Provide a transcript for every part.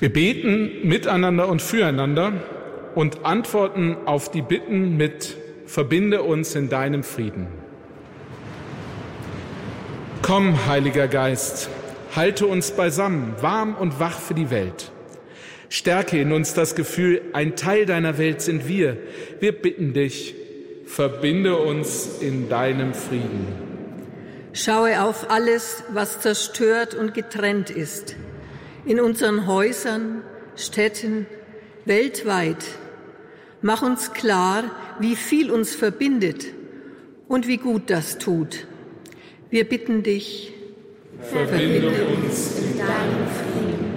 Wir beten miteinander und füreinander und antworten auf die Bitten mit: Verbinde uns in deinem Frieden. Komm, Heiliger Geist, halte uns beisammen, warm und wach für die Welt. Stärke in uns das Gefühl, ein Teil deiner Welt sind wir. Wir bitten dich, verbinde uns in deinem Frieden. Schaue auf alles, was zerstört und getrennt ist. In unseren Häusern, Städten, weltweit. Mach uns klar, wie viel uns verbindet und wie gut das tut. Wir bitten dich, verbinde uns in deinem Frieden.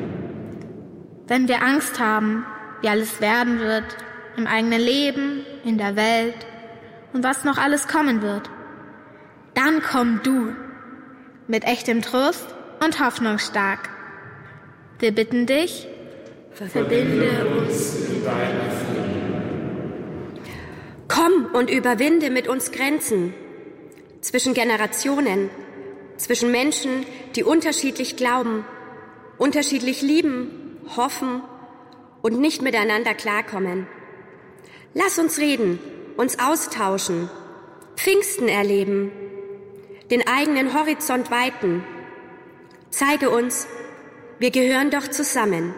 Wenn wir Angst haben, wie alles werden wird, im eigenen Leben, in der Welt und was noch alles kommen wird, dann komm du, mit echtem Trost und Hoffnung stark. Wir bitten dich, verbinde uns in deinem Frieden. Komm und überwinde mit uns Grenzen zwischen Generationen, zwischen Menschen, die unterschiedlich glauben, unterschiedlich lieben, hoffen und nicht miteinander klarkommen. Lass uns reden, uns austauschen, Pfingsten erleben, den eigenen Horizont weiten. Zeige uns, wir gehören doch zusammen.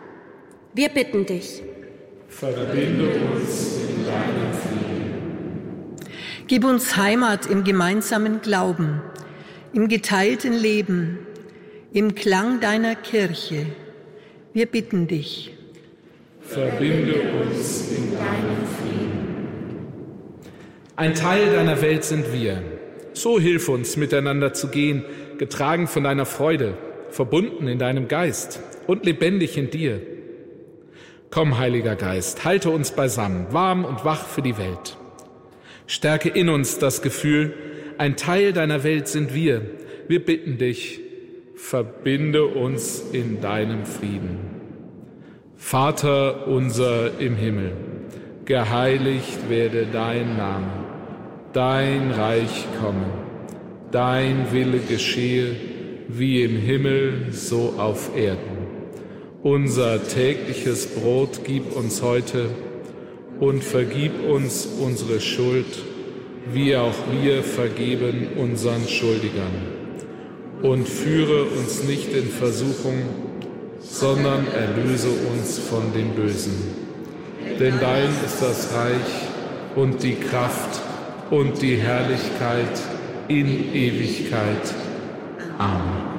Wir bitten dich. Verbinde uns in deinem Frieden. Gib uns Heimat im gemeinsamen Glauben, im geteilten Leben, im Klang deiner Kirche. Wir bitten dich. Verbinde uns in deinem Frieden. Ein Teil deiner Welt sind wir. So hilf uns, miteinander zu gehen, getragen von deiner Freude, verbunden in deinem Geist und lebendig in dir. Komm, Heiliger Geist, halte uns beisammen, warm und wach für die Welt. Stärke in uns das Gefühl, ein Teil deiner Welt sind wir. Wir bitten dich, verbinde uns in deinem Frieden. Vater unser im Himmel, geheiligt werde dein Name, dein Reich komme, dein Wille geschehe, wie im Himmel, so auf Erden. Unser tägliches Brot gib uns heute und vergib uns unsere Schuld, wie auch wir vergeben unseren Schuldigern. Und führe uns nicht in Versuchung, sondern erlöse uns von dem Bösen. Denn dein ist das Reich und die Kraft und die Herrlichkeit in Ewigkeit. Amen.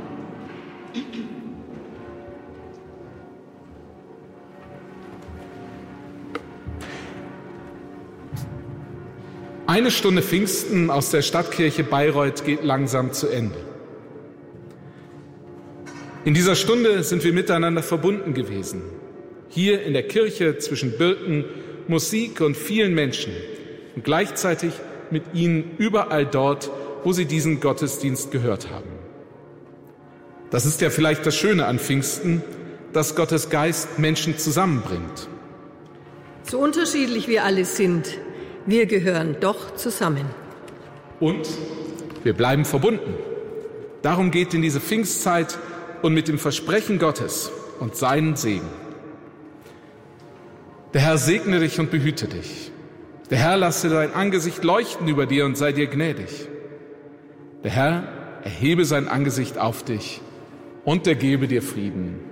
Eine Stunde Pfingsten aus der Stadtkirche Bayreuth geht langsam zu Ende. In dieser Stunde sind wir miteinander verbunden gewesen. Hier in der Kirche zwischen Birken, Musik und vielen Menschen und gleichzeitig mit ihnen überall dort, wo sie diesen Gottesdienst gehört haben. Das ist ja vielleicht das Schöne an Pfingsten, dass Gottes Geist Menschen zusammenbringt. So unterschiedlich wir alle sind, wir gehören doch zusammen. Und wir bleiben verbunden. Darum geht in diese Pfingstzeit und mit dem Versprechen Gottes und seinen Segen. Der Herr segne dich und behüte dich. Der Herr lasse dein Angesicht leuchten über dir und sei dir gnädig. Der Herr erhebe sein Angesicht auf dich und er gebe dir Frieden.